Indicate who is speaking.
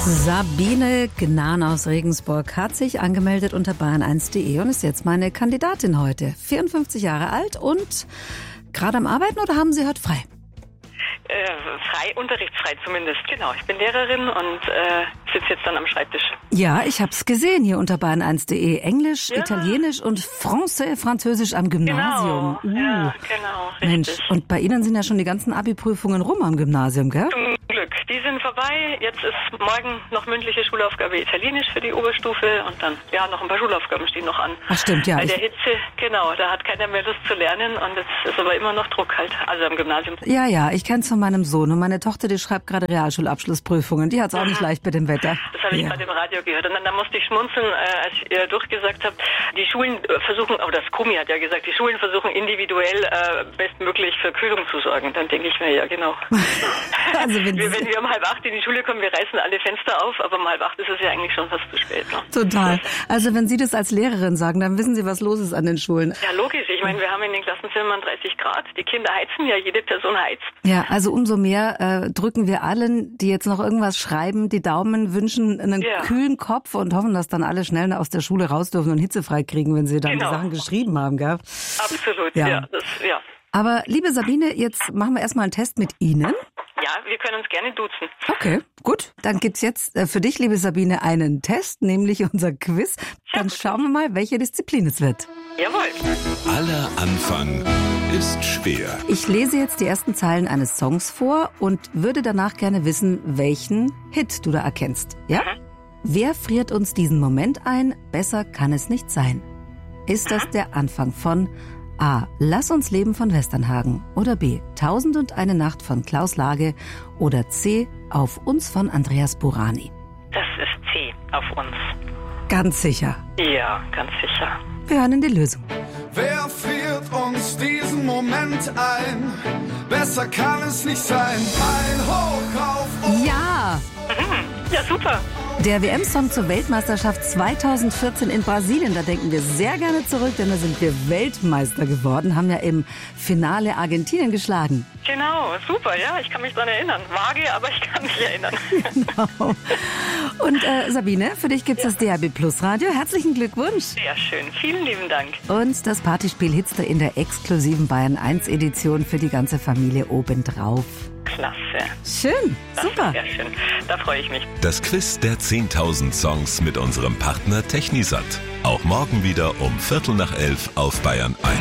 Speaker 1: Sabine Gnan aus Regensburg hat sich angemeldet unter bayern1.de und ist jetzt meine Kandidatin heute. 54 Jahre alt und gerade am Arbeiten oder haben Sie heute frei?
Speaker 2: Frei, unterrichtsfrei zumindest, genau. Ich bin Lehrerin und sitze jetzt dann am Schreibtisch.
Speaker 1: Ja, ich habe es gesehen hier unter bayern1.de. Englisch, ja. Italienisch und Französisch am Gymnasium.
Speaker 2: Genau, ja, genau, richtig.
Speaker 1: Mensch, und bei Ihnen sind ja schon die ganzen Abi-Prüfungen rum am Gymnasium, gell?
Speaker 2: Zum Glück. Die sind vorbei. Jetzt ist morgen noch mündliche Schulaufgabe Italienisch für die Oberstufe und dann, ja, noch ein paar Schulaufgaben stehen noch an.
Speaker 1: Ach stimmt, ja.
Speaker 2: Bei der Hitze, genau, da hat keiner mehr Lust zu lernen und es ist aber immer noch Druck halt, also am Gymnasium.
Speaker 1: Ja, ich kenn's von meinem Sohn und meine Tochter, die schreibt gerade Realschulabschlussprüfungen. Die hat's auch nicht leicht mit dem Wetter.
Speaker 2: Das habe ich gerade im Radio gehört und dann da musste ich schmunzeln, als ihr durchgesagt habt, die Schulen versuchen, das Kumi hat ja gesagt, die Schulen versuchen individuell bestmöglich für Kühlung zu sorgen. Dann denke ich mir, ja genau.
Speaker 1: Also wenn
Speaker 2: wir um 7:30 in die Schule kommen, wir reißen alle Fenster auf, aber um 7:30 ist es ja eigentlich schon fast zu spät. Ne?
Speaker 1: Total. Also wenn Sie das als Lehrerin sagen, dann wissen Sie, was los ist an den Schulen.
Speaker 2: Ja, logisch. Ich meine, wir haben in den Klassenzimmern 30 Grad. Die Kinder heizen ja, jede Person heizt.
Speaker 1: Ja, also umso mehr drücken wir allen, die jetzt noch irgendwas schreiben, die Daumen, wünschen einen kühlen Kopf und hoffen, dass dann alle schnell aus der Schule raus dürfen und hitzefrei kriegen, wenn sie dann die Sachen geschrieben haben, gell?
Speaker 2: Absolut, ja.
Speaker 1: Aber liebe Sabine, jetzt machen wir erstmal einen Test mit Ihnen.
Speaker 2: Ja, wir können uns gerne duzen.
Speaker 1: Okay, gut. Dann gibt's jetzt für dich, liebe Sabine, einen Test, nämlich unser Quiz. Dann schauen wir mal, welche Disziplin es wird.
Speaker 2: Jawohl.
Speaker 3: Aller Anfang ist schwer.
Speaker 1: Ich lese jetzt die ersten Zeilen eines Songs vor und würde danach gerne wissen, welchen Hit du da erkennst. Ja? Wer friert uns diesen Moment ein? Besser kann es nicht sein. Ist das der Anfang von A. Lass uns leben von Westernhagen oder B. 1001 Nacht von Klaus Lage oder C. Auf uns von Andreas Burani?
Speaker 2: Das ist C. Auf uns.
Speaker 1: Ganz sicher?
Speaker 2: Ja, ganz sicher.
Speaker 1: Wir hören in die Lösung.
Speaker 4: Wer friert uns diesen Moment ein? Besser kann es nicht sein. Ein Hoch auf uns.
Speaker 1: Ja!
Speaker 2: Ja, super.
Speaker 1: Der WM-Song zur Weltmeisterschaft 2014 in Brasilien, da denken wir sehr gerne zurück, denn da sind wir Weltmeister geworden, haben ja im Finale Argentinien geschlagen.
Speaker 2: Genau, super, ja, ich kann mich daran erinnern. Vage, aber ich kann mich erinnern.
Speaker 1: Genau. Und Sabine, für dich gibt's das DAB Plus Radio. Herzlichen Glückwunsch.
Speaker 2: Sehr schön, vielen lieben Dank.
Speaker 1: Und das Partyspiel Hitster in der exklusiven Bayern 1 Edition für die ganze Familie obendrauf.
Speaker 2: Klasse.
Speaker 1: Schön, super.
Speaker 2: Sehr schön, da freue ich mich.
Speaker 3: Das Quiz der 10.000 Songs mit unserem Partner Technisat. Auch morgen wieder um 11:15 auf Bayern 1.